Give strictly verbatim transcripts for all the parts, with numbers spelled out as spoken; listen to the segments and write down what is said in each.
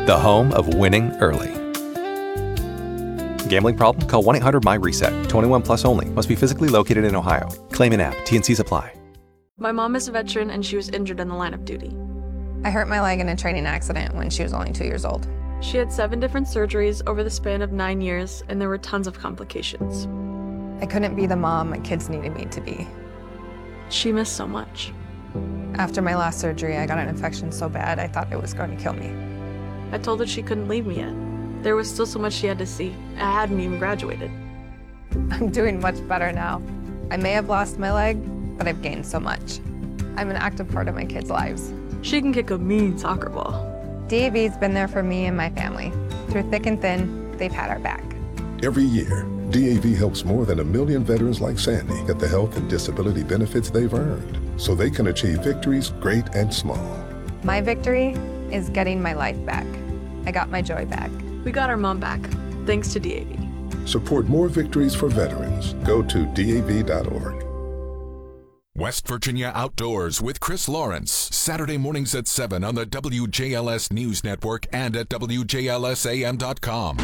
the home of winning early. Gambling problem? Call one eight hundred M Y RESET. twenty-one plus only. Must be physically located in Ohio. Claim in app. T N Cs apply. My mom is a veteran and she was injured in the line of duty. I hurt my leg in a training accident when she was only two years old. She had seven different surgeries over the span of nine years, and there were tons of complications. I couldn't be the mom my kids needed me to be. She missed so much. After my last surgery, I got an infection so bad I thought it was going to kill me. I told her she couldn't leave me yet. There was still so much she had to see. I hadn't even graduated. I'm doing much better now. I may have lost my leg, but I've gained so much. I'm an active part of my kids' lives. She can kick a mean soccer ball. D A V's been there for me and my family. Through thick and thin, they've had our back. Every year, D A V helps more than a million veterans like Sandy get the health and disability benefits they've earned, so they can achieve victories great and small. My victory is getting my life back. I got my joy back. We got our mom back, thanks to D A V. Support more victories for veterans. Go to D A V dot org. West Virginia Outdoors with Chris Lawrence, Saturday mornings at seven on the W J L S News Network and at W J L S A M dot com.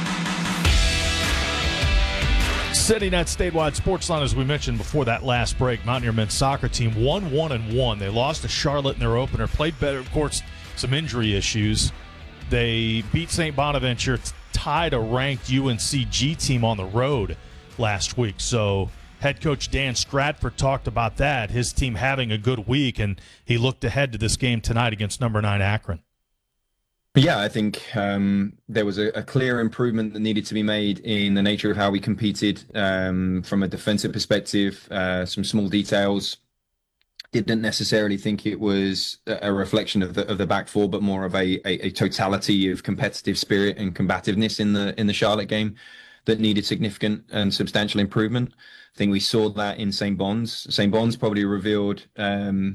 Sitting at Statewide Sportsline, as we mentioned before that last break, Mountaineer men's soccer team won one and one. They lost to Charlotte in their opener, played better, of course, some injury issues. They beat Saint Bonaventure, tied a ranked U N C G team on the road last week. So head coach Dan Stratford talked about that, his team having a good week, and he looked ahead to this game tonight against number nine Akron. Yeah, I think um, there was a, a clear improvement that needed to be made in the nature of how we competed um, from a defensive perspective, uh, some small details. Didn't necessarily think it was a reflection of the of the back four, but more of a, a, a totality of competitive spirit and combativeness in the in the Charlotte game that needed significant and substantial improvement. I think we saw that in Saint Bon's. Saint Bon's probably revealed um,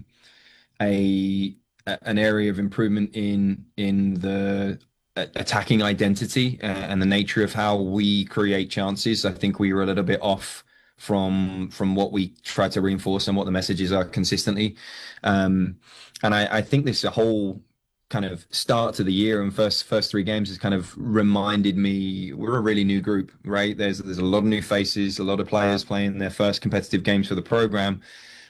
a an area of improvement in in the attacking identity uh, and the nature of how we create chances. I think we were a little bit off from from what we try to reinforce and what the messages are consistently. Um, and I, I think this a whole kind of start to the year and first first three games has kind of reminded me we're a really new group, right? There's there's a lot of new faces, a lot of players playing their first competitive games for the program.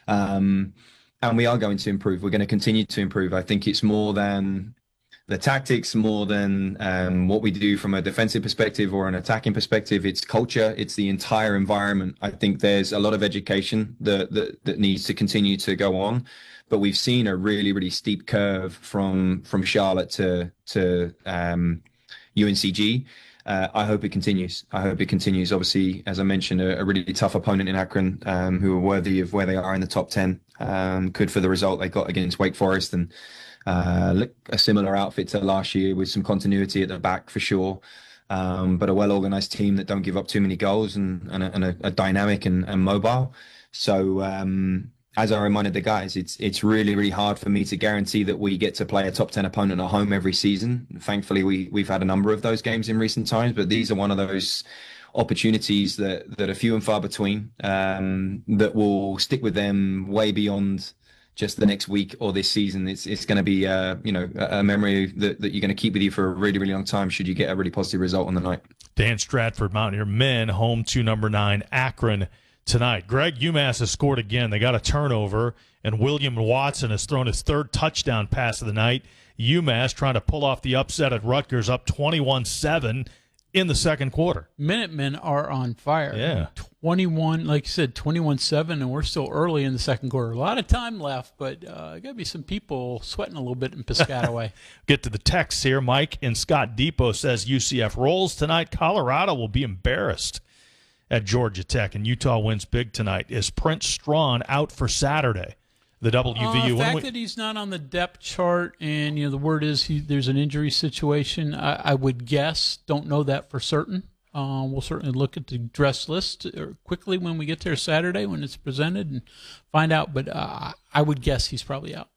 Um, and we are going to improve. We're going to continue to improve. I think it's more than the tactics, more than um, what we do from a defensive perspective or an attacking perspective. It's culture. It's the entire environment. I think there's a lot of education that, that, that needs to continue to go on. But we've seen a really, really steep curve from from Charlotte to to um, U N C G. Uh, I hope it continues. I hope it continues. Obviously, as I mentioned, a, a really tough opponent in Akron um, who are worthy of where they are in the top ten. Um, good for the result they got against Wake Forest, and uh, look a similar outfit to last year with some continuity at the back for sure. Um, but a well-organized team that don't give up too many goals and, and, a, and a, a dynamic and, and mobile. So um, as I reminded the guys, it's it's really, really hard for me to guarantee that we get to play a top ten opponent at home every season. Thankfully, we, we've had a number of those games in recent times, but these are one of those opportunities that, that are few and far between, um, that will stick with them way beyond just the next week or this season. It's it's going to be uh, you know a memory that, that you're going to keep with you for a really, really long time should you get a really positive result on the night. Dan Stratford, Mountaineer men, home to number nine Akron tonight. Greg, UMass has scored again. They got a turnover, and William Watson has thrown his third touchdown pass of the night. UMass trying to pull off the upset at Rutgers, up twenty-one seven in the second quarter. Minutemen are on fire. Yeah. twenty-one, like you said, twenty-one seven, and we're still early in the second quarter. A lot of time left, but uh, got to be some people sweating a little bit in Piscataway. Get to the texts here. Mike in Scott Depot says U C F rolls tonight. Colorado will be embarrassed at Georgia Tech, and Utah wins big tonight. Is Prince Strawn out for Saturday? The W V U. Uh, the fact we... that he's not on the depth chart, and you know the word is he, there's an injury situation. I, I would guess. Don't know that for certain. Uh, we'll certainly look at the dress list quickly when we get there Saturday when it's presented and find out. But uh, I would guess he's probably out.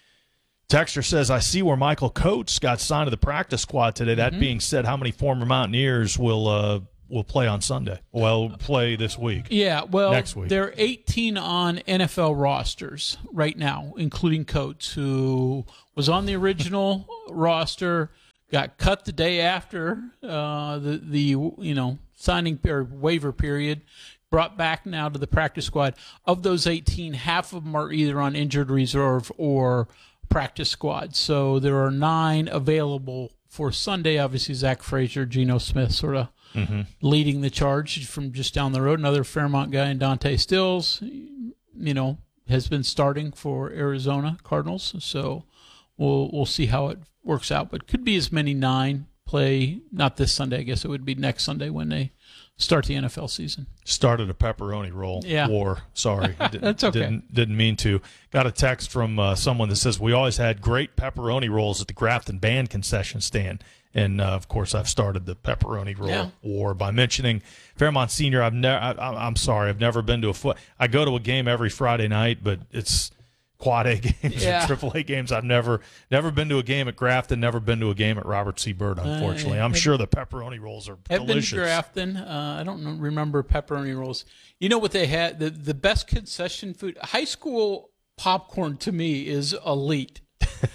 Texter says, I see where Michael Coates got signed to the practice squad today. That mm-hmm. being said, how many former Mountaineers will uh, will play on Sunday? Well, play this week. Yeah, well, next week. There are eighteen on N F L rosters right now, including Coates, who was on the original roster, got cut the day after uh, the the you know signing or waiver period. Brought back now to the practice squad. Of those eighteen, half of them are either on injured reserve or practice squad. So there are nine available for Sunday. Obviously, Zach Frazier, Geno Smith sort of mm-hmm. leading the charge from just down the road. Another Fairmont guy, and Dante Stills, you know, has been starting for Arizona Cardinals. So we'll we'll see how it works out. But could be as many nine play, not this Sunday. I guess it would be next Sunday when they start the N F L season. Started a pepperoni roll yeah. war. Sorry. That's okay. Didn't, didn't mean to. Got a text from uh, someone that says, we always had great pepperoni rolls at the Grafton Band concession stand. And, uh, of course, I've started the pepperoni roll yeah. war by mentioning Fairmont Senior. I've never. I'm sorry. I've never been to a foot. I go to a game every Friday night, but it's quad A games yeah. or triple A games. I've never never been to a game at Grafton, never been to a game at Robert C. Byrd, unfortunately. Uh, I'm sure the pepperoni rolls are I've delicious. Been to Grafton. Uh, I don't remember pepperoni rolls. You know what they had? The, the best concession food? High school popcorn, to me, is elite.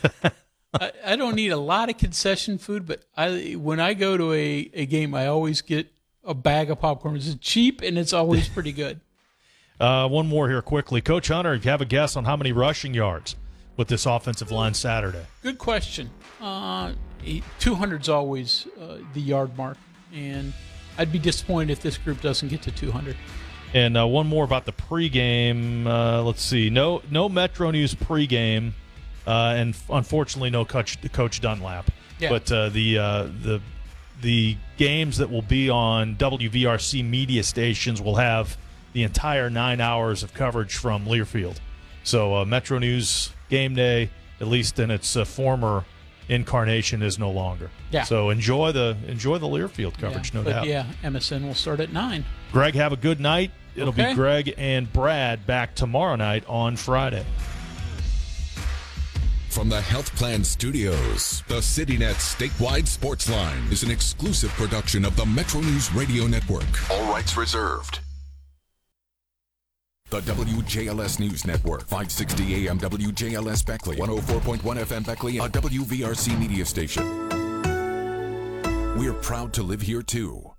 I, I don't need a lot of concession food, but I when I go to a, a game, I always get a bag of popcorn. It's cheap, and it's always pretty good. Uh, one more here quickly. Coach Hunter, if you have a guess on how many rushing yards with this offensive line Saturday? Good question. Uh, two hundred is always uh, the yard mark, and I'd be disappointed if this group doesn't get to two hundred. And uh, one more about the pregame. Uh, let's see. No no Metro News pregame, uh, and unfortunately no Coach, Coach Dunlap. Yeah. But uh, the, uh, the, the games that will be on W V R C media stations will have the entire nine hours of coverage from Learfield. So uh, Metro News game day, at least in its uh, former incarnation, is no longer. Yeah. So enjoy the enjoy the Learfield coverage, yeah, no but doubt. Yeah, M S N will start at nine. Greg, have a good night. It'll okay. be Greg and Brad back tomorrow night on Friday. From the Health Plan Studios, the CityNet Statewide Sports Line is an exclusive production of the Metro News Radio Network. All rights reserved. The W J L S News Network, five sixty A M W J L S Beckley, one oh four point one F M Beckley, a W V R C media station. We're proud to live here, too.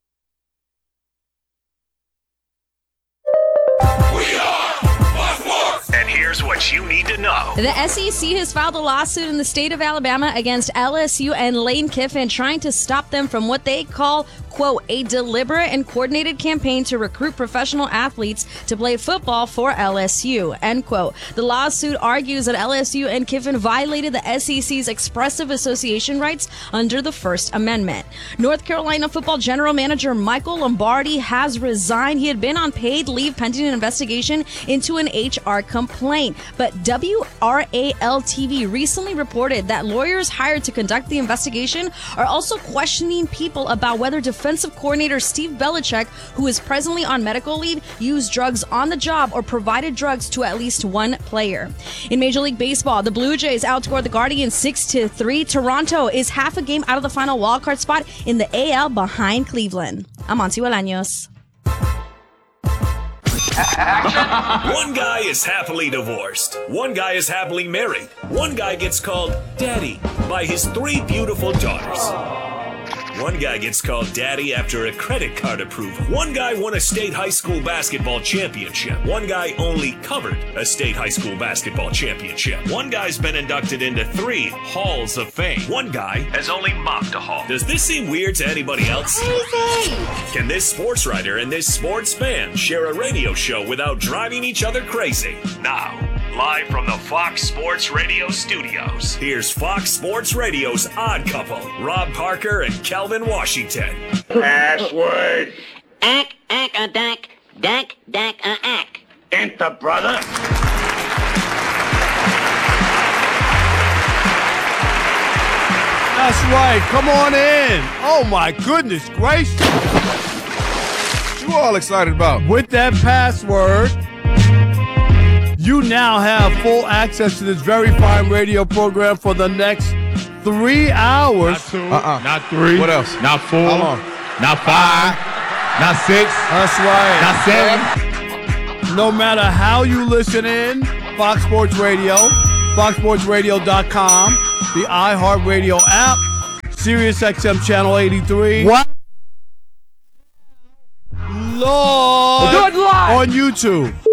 We are Buckworth! And here's what you need to know. The S E C has filed a lawsuit in the state of Alabama against L S U and Lane Kiffin, trying to stop them from what they call, quote, a deliberate and coordinated campaign to recruit professional athletes to play football for L S U, end quote. The lawsuit argues that L S U and Kiffin violated the S E C's expressive association rights under the First Amendment. North Carolina football general manager Michael Lombardi has resigned. He had been on paid leave pending an investigation into an H R complaint. But W R A L T V recently reported that lawyers hired to conduct the investigation are also questioning people about whether defensive coordinator Steve Belichick, who is presently on medical leave, used drugs on the job or provided drugs to at least one player. In Major League Baseball, the Blue Jays outscored the Guardians six to three. Toronto is half a game out of the final wildcard spot in the A L behind Cleveland. I'm Monty Bolaños. One guy is happily divorced. One guy is happily married. One guy gets called Daddy by his three beautiful daughters. One guy gets called Daddy after a credit card approved. One guy won a state high school basketball championship. One guy only covered a state high school basketball championship. One guy's been inducted into three halls of fame. One guy has only mopped a hall. Does this seem weird to anybody else? Crazy! Can this sports writer and this sports fan share a radio show without driving each other crazy? Now, live from the Fox Sports Radio studios, here's Fox Sports Radio's odd couple, Rob Parker and Calvin Washington. Password. Ack, ack, a dack, dack, dack, a ack. Enter, brother. That's right. Come on in. Oh, my goodness gracious. What you all excited about? With that password, you now have full access to this very fine radio program for the next three hours. Not two. Uh-uh. Not three. What else? Not four. How long? Not five. Not six. That's right. Not seven. No matter how you listen in, Fox Sports Radio, fox sports radio dot com, the iHeartRadio app, Sirius X M Channel eighty-three. What? Lord. We'll do it live. On YouTube.